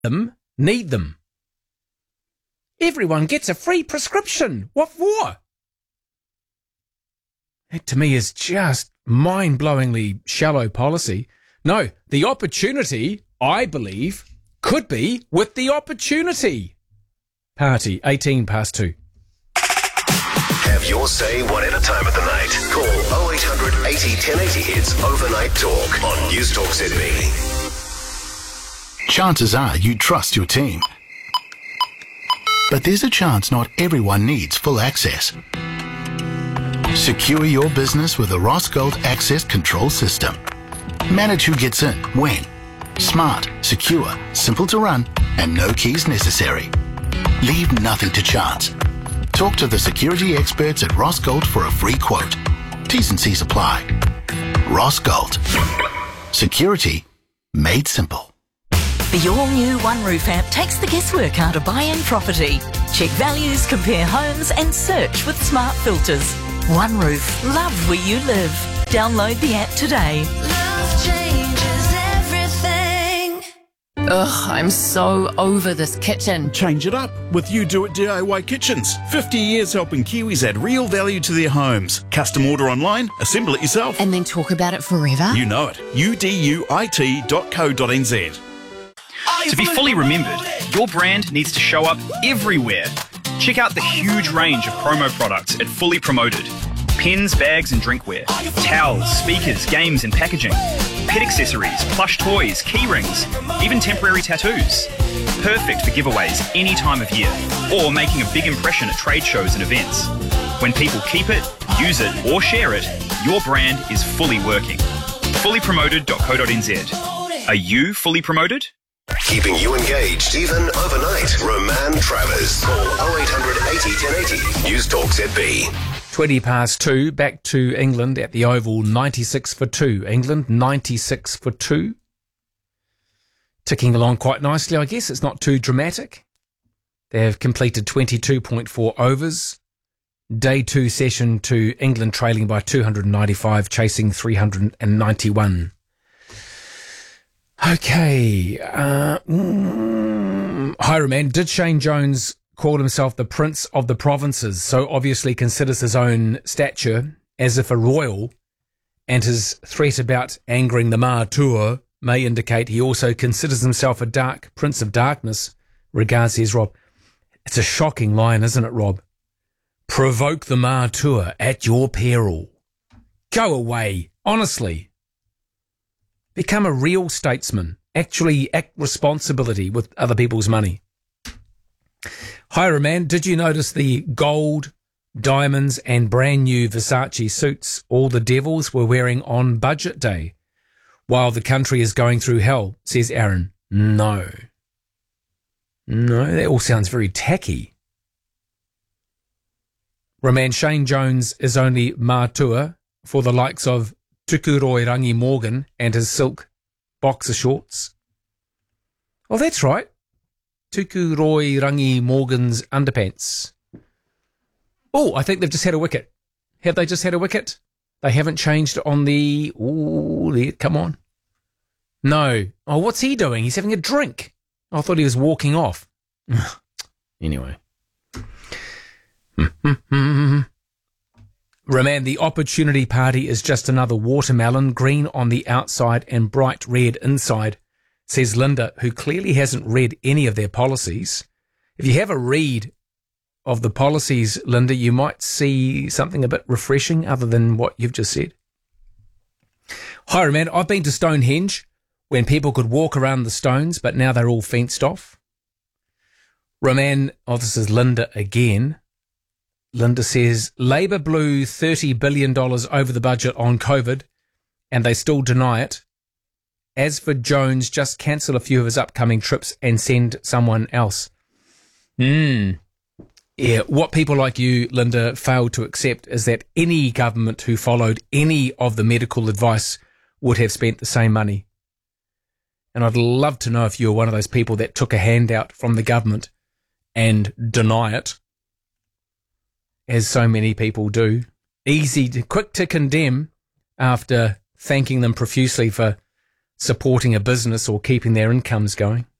them need them. Everyone gets a free prescription. What for? That to me is just mind-blowingly shallow policy. No, the opportunity, I believe, could be with the opportunity party, 18 past 2. Have your say whatever time of the night. Call 0800 80 1080. It's Overnight Talk on News Talk Sydney. Chances are you trust your team. But there's a chance not everyone needs full access. Secure your business with the Ross Gold Access Control System. Manage who gets in, when. Smart, secure, simple to run, and no keys necessary. Leave nothing to chance. Talk to the security experts at Ross Gold for a free quote. T's and C's apply. Ross Gold. Security made simple. The all-new OneRoof app takes the guesswork out of buying property. Check values, compare homes and search with smart filters. OneRoof, love where you live. Download the app today. Love changes everything. Ugh, I'm so over this kitchen. Change it up with You Do It DIY Kitchens. 50 years helping Kiwis add real value to their homes. Custom order online, assemble it yourself. And then talk about it forever? You know it. uduit.co.nz. To be fully remembered, your brand needs to show up everywhere. Check out the huge range of promo products at Fully Promoted. Pens, bags and drinkware, towels, speakers, games and packaging, pet accessories, plush toys, key rings, even temporary tattoos. Perfect for giveaways any time of year, or making a big impression at trade shows and events. When people keep it, use it or share it, your brand is fully working. Fullypromoted.co.nz. Are you fully promoted? Keeping you engaged even overnight. Roman Travers. Call 0800 80 1080. News Talk ZB. 20 past 2, back to England at the Oval, 96 for 2. England, 96 for 2. Ticking along quite nicely, I guess. It's not too dramatic. They have completed 22.4 overs. Day 2 session to England trailing by 295, chasing 391. Okay. Hiram, did Shane Jones call himself the Prince of the Provinces, so obviously considers his own stature as if a royal, and his threat about angering the Mātua may indicate he also considers himself a dark Prince of Darkness, regards says Rob. It's a shocking line, isn't it, Rob? Provoke the Mātua at your peril. Go away, honestly. Become a real statesman. Actually act responsibility with other people's money. Hiram, did you notice the gold, diamonds and brand new Versace suits all the devils were wearing on budget day while the country is going through hell, says Aaron. No, that all sounds very tacky. Roman, Shane Jones is only Mātua for the likes of Tukuroi Rangi Morgan and his silk boxer shorts. Well, that's right. Tukuroi Rangi Morgan's underpants. Oh, I think they've just had a wicket. Have they just had a wicket? They haven't changed on the... Ooh, come on. No. Oh, what's he doing? He's having a drink. I thought he was walking off. Anyway. Roman, the Opportunity Party is just another watermelon, green on the outside and bright red inside, says Linda, who clearly hasn't read any of their policies. If you have a read of the policies, Linda, you might see something a bit refreshing other than what you've just said. Hi, Roman. I've been to Stonehenge when people could walk around the stones, but now they're all fenced off. Roman, this is Linda again. Linda says, Labor blew $30 billion over the budget on COVID, and they still deny it. As for Jones, just cancel a few of his upcoming trips and send someone else. Yeah, what people like you, Linda, fail to accept is that any government who followed any of the medical advice would have spent the same money. And I'd love to know if you're one of those people that took a handout from the government and deny it, as so many people do. Quick to condemn after thanking them profusely for supporting a business or keeping their incomes going.